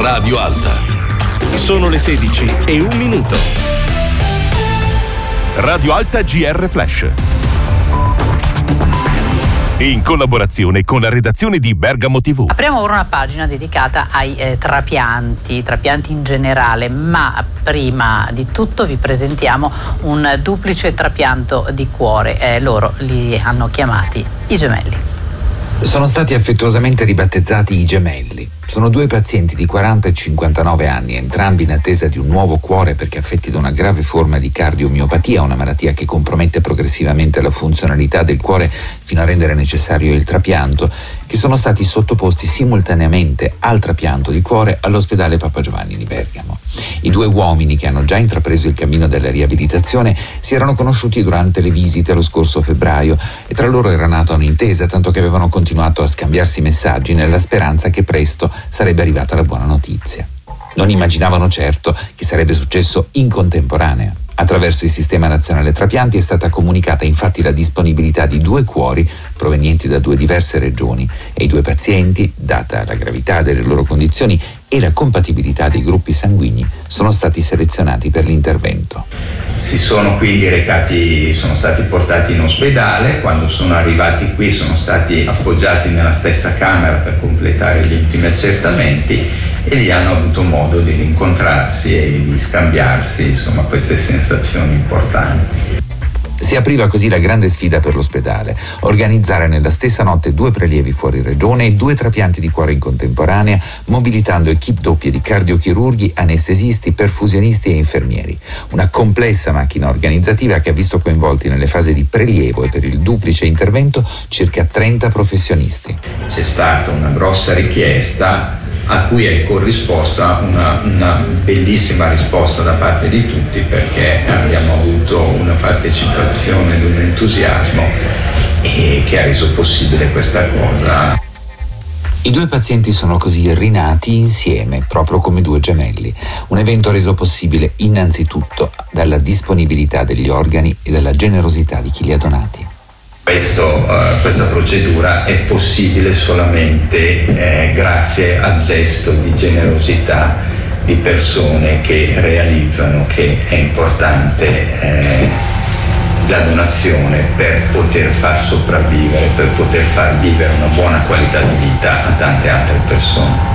Radio Alta. Sono le 16:01. Radio Alta GR Flash. In collaborazione con la redazione di Bergamo TV. Apriamo ora una pagina dedicata ai trapianti in generale, ma prima di tutto vi presentiamo un duplice trapianto di cuore. Loro li hanno chiamati i gemelli. Sono stati affettuosamente ribattezzati i gemelli. Sono due pazienti di 40 e 59 anni, entrambi in attesa di un nuovo cuore perché affetti da una grave forma di cardiomiopatia, una malattia che compromette progressivamente la funzionalità del cuore fino a rendere necessario il trapianto, che sono stati sottoposti simultaneamente al trapianto di cuore all'ospedale Papa Giovanni di Bergamo. I due uomini, che hanno già intrapreso il cammino della riabilitazione, si erano conosciuti durante le visite lo scorso febbraio e tra loro era nata un'intesa, tanto che avevano continuato a scambiarsi messaggi nella speranza che presto sarebbe arrivata la buona notizia. Non immaginavano certo che sarebbe successo in contemporanea. Attraverso il Sistema Nazionale Trapianti è stata comunicata infatti la disponibilità di due cuori provenienti da due diverse regioni e i due pazienti, data la gravità delle loro condizioni e la compatibilità dei gruppi sanguigni, sono stati selezionati per l'intervento. Si sono quindi sono stati portati in ospedale. Quando sono arrivati qui sono stati appoggiati nella stessa camera per completare gli ultimi accertamenti e lì hanno avuto modo di rincontrarsi e di scambiarsi queste sensazioni importanti. Si apriva così la grande sfida per l'ospedale: organizzare nella stessa notte due prelievi fuori regione e due trapianti di cuore in contemporanea, mobilitando equip doppie di cardiochirurghi, anestesisti, perfusionisti e infermieri. Una complessa macchina organizzativa che ha visto coinvolti nelle fasi di prelievo e per il duplice intervento circa 30 professionisti. C'è stata una grossa richiesta a cui è corrisposta una bellissima risposta da parte di tutti, perché abbiamo avuto una partecipazione ed un entusiasmo che ha reso possibile questa cosa. I due pazienti sono così rinati insieme, proprio come due gemelli. Un evento reso possibile innanzitutto dalla disponibilità degli organi e dalla generosità di chi li ha donati. Questa procedura è possibile solamente grazie al gesto di generosità di persone che realizzano che è importante la donazione per poter far sopravvivere, per poter far vivere una buona qualità di vita a tante altre persone.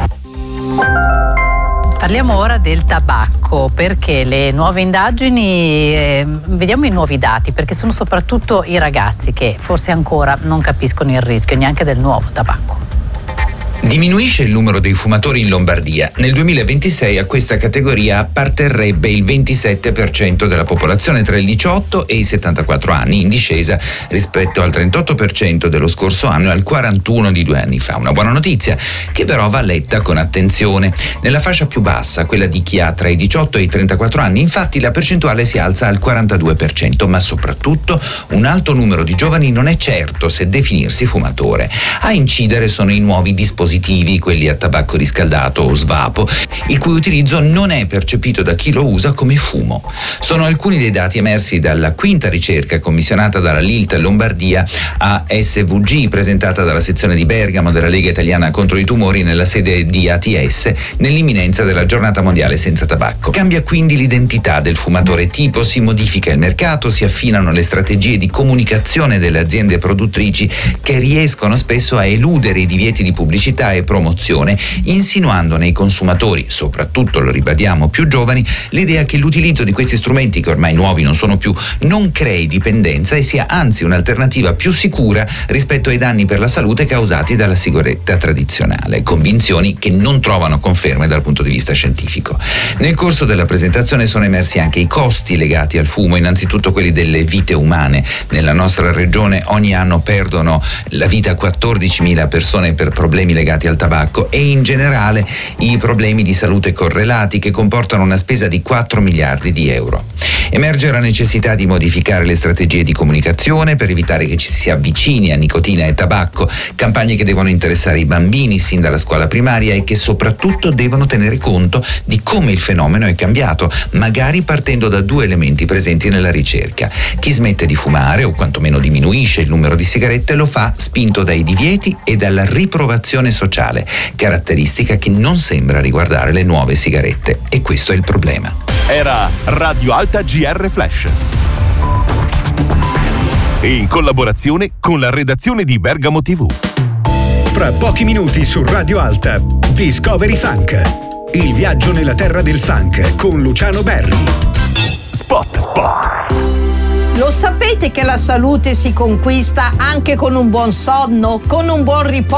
Parliamo ora del tabacco, perché le nuove indagini, vediamo i nuovi dati, perché sono soprattutto i ragazzi che forse ancora non capiscono il rischio neanche del nuovo tabacco. Diminuisce il numero dei fumatori in Lombardia. Nel 2026 a questa categoria apparterrebbe il 27% della popolazione tra i 18 e i 74 anni, in discesa rispetto al 38% dello scorso anno e al 41% di 2 anni fa. Una buona notizia che però va letta con attenzione. Nella fascia più bassa, quella di chi ha tra i 18 e i 34 anni, infatti la percentuale si alza al 42%, ma soprattutto un alto numero di giovani non è certo se definirsi fumatore. A incidere sono i nuovi dispositivi, quelli a tabacco riscaldato o svapo, il cui utilizzo non è percepito da chi lo usa come fumo. Sono alcuni dei dati emersi dalla quinta ricerca commissionata dalla Lilt Lombardia a SVG, presentata dalla sezione di Bergamo della Lega Italiana contro i tumori nella sede di ATS, nell'imminenza della giornata mondiale senza tabacco. Cambia quindi l'identità del fumatore tipo, si modifica il mercato, si affinano le strategie di comunicazione delle aziende produttrici che riescono spesso a eludere i divieti di pubblicità e promozione, insinuando nei consumatori, soprattutto lo ribadiamo più giovani, l'idea che l'utilizzo di questi strumenti, che ormai nuovi non sono più, non crei dipendenza e sia anzi un'alternativa più sicura rispetto ai danni per la salute causati dalla sigaretta tradizionale, convinzioni che non trovano conferme dal punto di vista scientifico. Nel corso della presentazione sono emersi anche i costi legati al fumo, innanzitutto quelli delle vite umane. Nella nostra regione ogni anno perdono la vita 14.000 persone per problemi legati al tabacco e in generale i problemi di salute correlati che comportano una spesa di 4 miliardi di euro. Emerge la necessità di modificare le strategie di comunicazione per evitare che ci si avvicini a nicotina e tabacco, campagne che devono interessare i bambini sin dalla scuola primaria e che soprattutto devono tenere conto di come il fenomeno è cambiato, magari partendo da due elementi presenti nella ricerca. Chi smette di fumare o quantomeno diminuisce il numero di sigarette lo fa spinto dai divieti e dalla riprovazione sociale, caratteristica che non sembra riguardare le nuove sigarette, e questo è il problema. Era Radio Alta GR Flash, in collaborazione con la redazione di Bergamo TV. Fra pochi minuti su Radio Alta, Discovery Funk, il viaggio nella terra del funk con Luciano Berri. Spot. Lo sapete che la salute si conquista anche con un buon sonno, con un buon riposo?